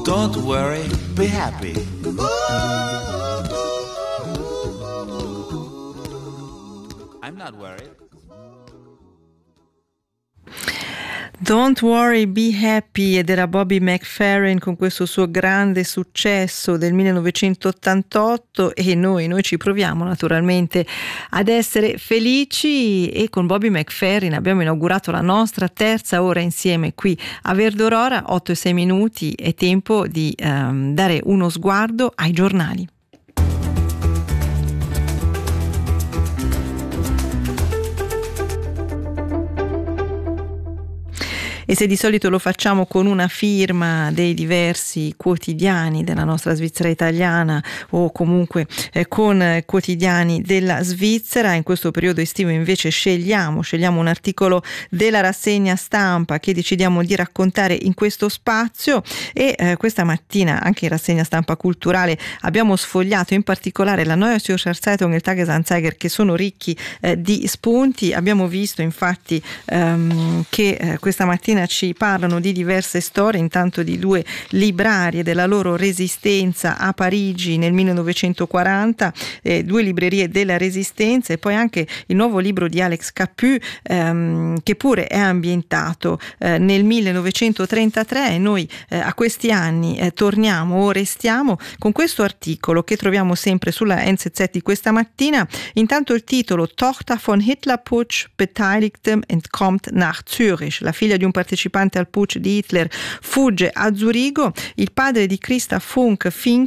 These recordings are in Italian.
Don't worry, be happy. I'm not worried. Don't Worry, Be Happy, ed era Bobby McFerrin con questo suo grande successo del 1988, e noi ci proviamo naturalmente ad essere felici, e con Bobby McFerrin abbiamo inaugurato la nostra terza ora insieme qui a Verdorora. 8:06, è tempo di dare uno sguardo ai giornali. E se di solito lo facciamo con una firma dei diversi quotidiani della nostra Svizzera italiana, o comunque con quotidiani della Svizzera, in questo periodo estivo invece scegliamo un articolo della rassegna stampa che decidiamo di raccontare in questo spazio. E questa mattina anche in rassegna stampa culturale abbiamo sfogliato in particolare la Neue Zürcher Zeitung e il Tagesanzeiger, che sono ricchi di spunti. Abbiamo visto infatti che questa mattina ci parlano di diverse storie, intanto di due librarie, della loro resistenza a Parigi nel 1940, due librerie della Resistenza, e poi anche il nuovo libro di Alex Capu, che pure è ambientato nel 1933, e noi a questi anni torniamo o restiamo con questo articolo che troviamo sempre sulla NZZ di questa mattina. Intanto il titolo: Tochter von Hitlerputsch beteiligtem entkommt nach Zürich, la figlia di un partecipante al putsch di Hitler fugge a Zurigo. Il padre di Christa Funk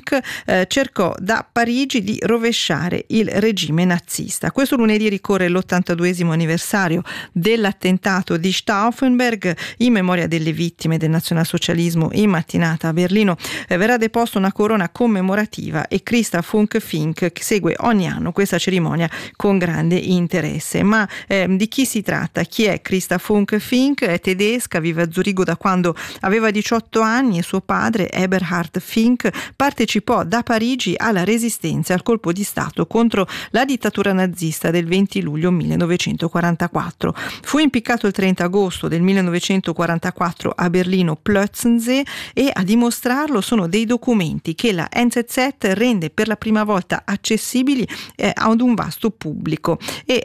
cercò da Parigi di rovesciare il regime nazista. Questo lunedì ricorre l'82esimo anniversario dell'attentato di Stauffenberg. In memoria delle vittime del nazionalsocialismo, in mattinata a Berlino verrà deposta una corona commemorativa, e Christa Funk segue ogni anno questa cerimonia con grande interesse. Ma di chi si tratta? Chi è Christa Funk? È tedesca, vive a Zurigo da quando aveva 18 anni, e suo padre Eberhard Fink partecipò da Parigi alla resistenza e al colpo di stato contro la dittatura nazista del 20 luglio 1944. Fu impiccato il 30 agosto del 1944 a Berlino Plötzensee, e a dimostrarlo sono dei documenti che la NZZ rende per la prima volta accessibili ad un vasto pubblico. E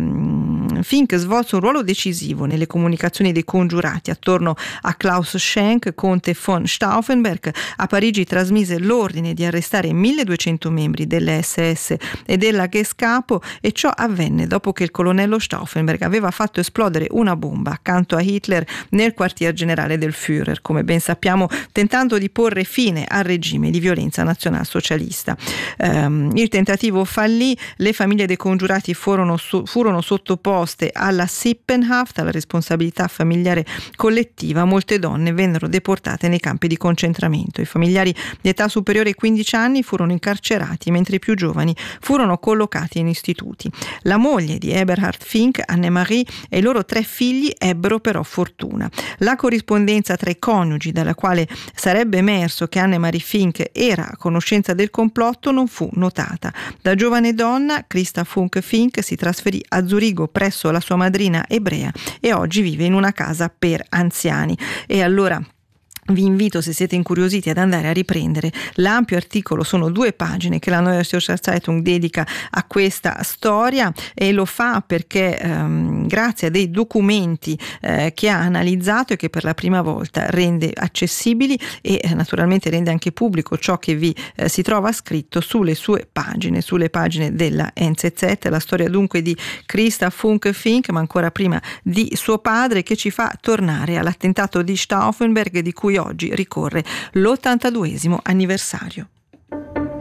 Fink svolse un ruolo decisivo nelle comunicazioni dei congiurati attorno a Klaus Schenk, conte von Stauffenberg. A Parigi trasmise l'ordine di arrestare 1200 membri delle SS e della Gestapo, e ciò avvenne dopo che il colonnello Stauffenberg aveva fatto esplodere una bomba accanto a Hitler nel quartier generale del Führer, come ben sappiamo, tentando di porre fine al regime di violenza nazionalsocialista. Il tentativo fallì, le famiglie dei congiurati furono sottoposte alla Sippenhaft, alla responsabilità familiare collettiva. Molte donne vennero deportate nei campi di concentramento. I familiari di età superiore ai 15 anni furono incarcerati, mentre i più giovani furono collocati in istituti. La moglie di Eberhard Fink, Annemarie, e i loro 3 figli ebbero però fortuna. La corrispondenza tra i coniugi, dalla quale sarebbe emerso che Annemarie Fink era a conoscenza del complotto, non fu notata. Da giovane donna, Christa Funk si trasferì a Zurigo presso la sua madrina ebrea, e oggi vive in una casa per anziani. E allora vi invito, se siete incuriositi, ad andare a riprendere l'ampio articolo, sono 2 pagine, che la Neue Zürcher Zeitung dedica a questa storia, e lo fa perché grazie a dei documenti che ha analizzato e che per la prima volta rende accessibili, e naturalmente rende anche pubblico ciò che vi si trova scritto sulle sue pagine, sulle pagine della NZZ. La storia dunque di Christa Funk, ma ancora prima di suo padre, che ci fa tornare all'attentato di Stauffenberg, di cui oggi ricorre l'82esimo anniversario.